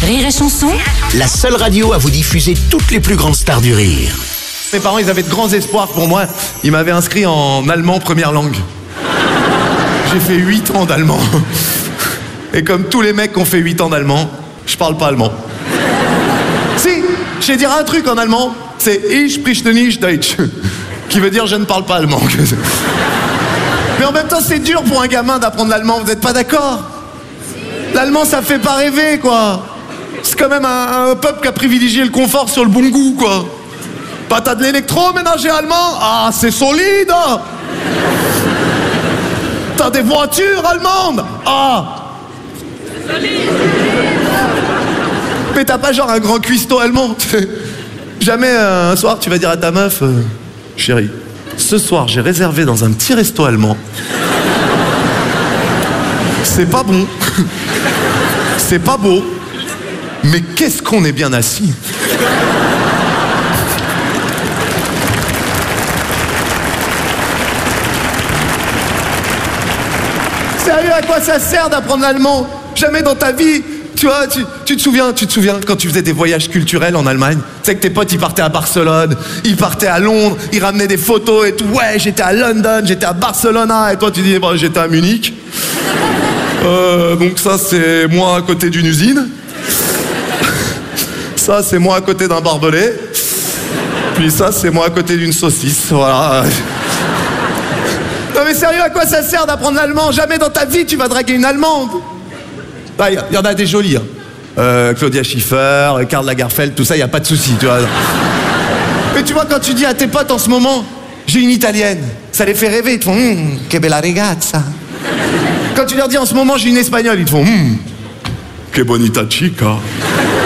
Rire et Chanson, La seule radio à vous diffuser toutes les plus grandes stars du rire. Mes parents, ils avaient de grands espoirs pour moi. Ils m'avaient inscrit en allemand première langue. J'ai fait 8 ans d'allemand. Et comme tous les mecs qui ont fait 8 ans d'allemand, je parle pas allemand. Si, je vais dire un truc en allemand, c'est Ich spreche nicht Deutsch, qui veut dire je ne parle pas allemand. Mais en même temps, c'est dur pour un gamin d'apprendre l'allemand, vous n'êtes pas d'accord? L'allemand, ça fait pas rêver, quoi. C'est quand même un peuple qui a privilégié le confort sur le bon goût, quoi. Bah, t'as de l'électroménager allemand? Ah, c'est solide, hein. T'as des voitures allemandes? Ah, c'est solide. Mais t'as pas genre un grand cuistot allemand? Jamais un soir tu vas dire à ta meuf, chérie, ce soir j'ai réservé dans un petit resto allemand. C'est pas bon. C'est pas beau. Mais qu'est-ce qu'on est bien assis. Sérieux, à quoi ça sert d'apprendre l'allemand? Jamais dans ta vie. Tu vois, tu te souviens quand tu faisais des voyages culturels en Allemagne? Tu sais que tes potes, ils partaient à Barcelone, ils partaient à Londres, ils ramenaient des photos et tout. Ouais, j'étais à London, j'étais à Barcelona. Et toi, tu dis, bon, j'étais à Munich. Donc ça, c'est moi à côté d'une usine. Ça, c'est moi à côté d'un barbelé. Puis ça, c'est moi à côté d'une saucisse. Voilà. Non mais sérieux, à quoi ça sert d'apprendre l'allemand? Jamais dans ta vie, tu vas draguer une Allemande. Il y en a des jolis, hein. Claudia Schiffer, Karl Lagerfeld, tout ça, il n'y a pas de souci, tu vois. Mais tu vois, quand tu dis à tes potes en ce moment, j'ai une italienne, ça les fait rêver, ils te font que bella ragazza. Quand tu leur dis en ce moment, j'ai une espagnole, ils te font que bonita chica.